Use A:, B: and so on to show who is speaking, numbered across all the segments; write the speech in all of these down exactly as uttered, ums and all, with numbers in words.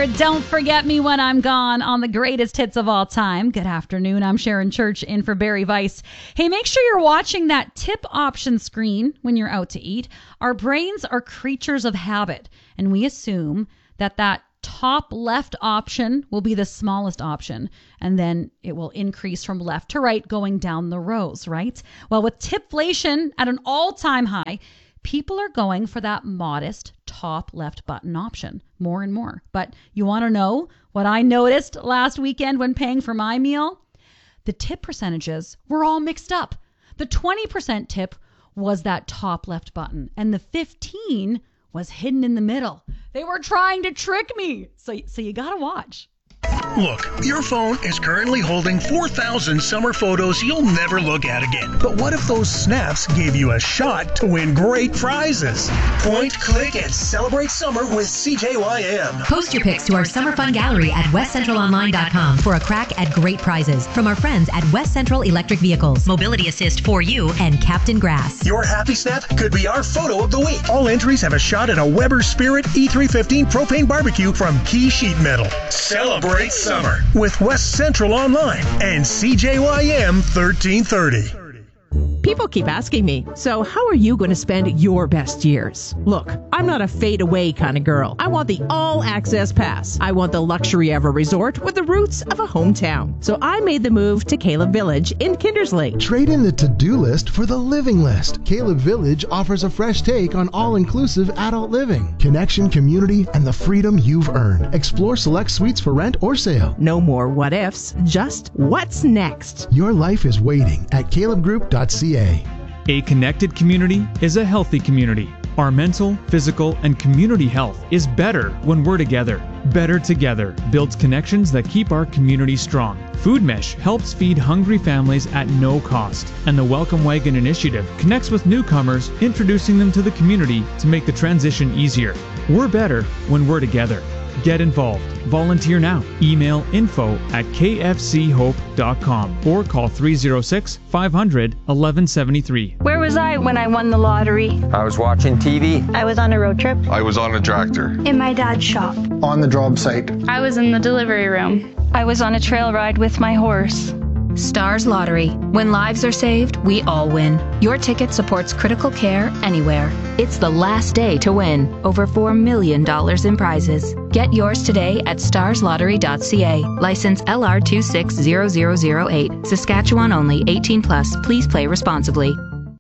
A: here. Don't forget me when I'm gone on the greatest hits of all time. Good afternoon. I'm Sharon Church in for Barry Weiss. Hey, make sure you're watching that tip option screen when you're out to eat. Our brains are creatures of habit, and we assume that that top left option will be the smallest option, and then it will increase from left to right going down the rows, right? Well, with tipflation at an all-time high, people are going for that modest top left button option more and more. But you want to know what I noticed last weekend when paying for my meal? The tip percentages were all mixed up. The twenty percent tip was that top left button, and the fifteen was hidden in the middle. They were trying to trick me. So, so you got to watch.
B: Look, your phone is currently holding four thousand summer photos you'll never look at again. But what if those snaps gave you a shot to win great prizes? Point, click, and celebrate summer with C J Y M.
C: Post your pics to our summer fun gallery at west central online dot com for a crack at great prizes from our friends at West Central Electric Vehicles, Mobility Assist for You, and Captain Grass.
B: Your happy snap could be our photo of the week. All entries have a shot at a Weber Spirit E three fifteen propane barbecue from Key Sheet Metal. Celebrate summer with West Central Online and C J Y M thirteen thirty.
D: People keep asking me, so how are you going to spend your best years? Look, I'm not a fade-away kind of girl. I want the all-access pass. I want the luxury of a resort with the roots of a hometown. So I made the move to Caleb Village in Kindersley.
E: Trade in the to-do list for the living list. Caleb Village offers a fresh take on all-inclusive adult living, connection, community, and the freedom you've earned. Explore select suites for rent or sale.
D: No more what-ifs, just what's next.
E: Your life is waiting at caleb group dot c a.
F: A connected community is a healthy community. Our mental, physical, and community health is better when we're together. Better Together builds connections that keep our community strong. Food Mesh helps feed hungry families at no cost. And the Welcome Wagon Initiative connects with newcomers, introducing them to the community to make the transition easier. We're better when we're together. Get involved. Volunteer now. Email info at k f c hope dot com or call three oh six, five hundred, eleven seventy-three.
G: Where was I when I won the lottery?
H: I was watching T V.
G: I was on a road trip.
I: I was on a tractor.
G: In my dad's shop.
J: On the job site.
K: I was in the delivery room.
G: I was on a trail ride with my horse.
C: Stars Lottery. When lives are saved, we all win. Your ticket supports critical care anywhere. It's the last day to win. Over four million dollars in prizes. Get yours today at stars lottery dot c a. License L R two six zero zero zero eight. Saskatchewan only. eighteen plus. Please play responsibly.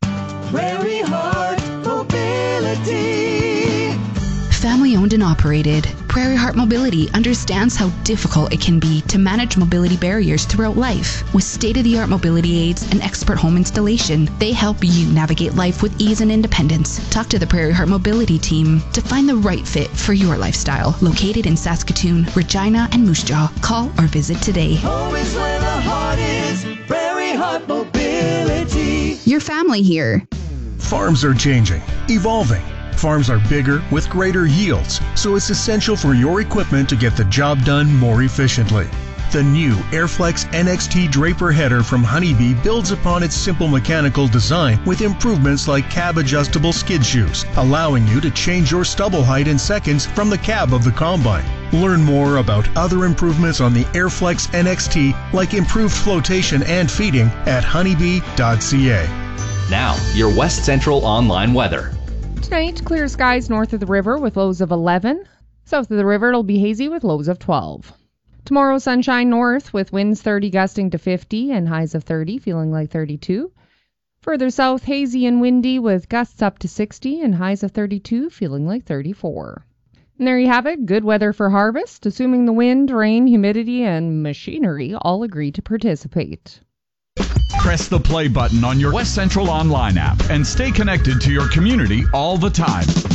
L: Prairie Heart Mobility.
M: Family owned and operated, Prairie Heart Mobility understands how difficult it can be to manage mobility barriers throughout life. With state-of-the-art mobility aids and expert home installation, they help you navigate life with ease and independence. Talk to the Prairie Heart Mobility team to find the right fit for your lifestyle. Located in Saskatoon, Regina, and Moose Jaw. Call or visit today.
L: Home is where the heart is. Prairie Heart Mobility.
M: Your family here.
B: Farms are changing, evolving. Farms are bigger with greater yields, so it's essential for your equipment to get the job done more efficiently. The new Airflex N X T Draper header from Honeybee builds upon its simple mechanical design with improvements like cab-adjustable skid shoes, allowing you to change your stubble height in seconds from the cab of the combine. Learn more about other improvements on the Airflex N X T, like improved flotation and feeding, at honeybee dot c a.
N: Now, your West Central online weather.
D: Tonight, clear skies north of the river with lows of eleven. South of the river, it'll be hazy with lows of twelve. Tomorrow, sunshine north with winds thirty gusting to fifty and highs of thirty, feeling like thirty-two. Further south, hazy and windy with gusts up to sixty and highs of thirty-two, feeling like thirty-four. And there you have it, good weather for harvest, assuming the wind, rain, humidity, and machinery all agree to participate.
O: Press the play button on your West Central Online app and stay connected to your community all the time.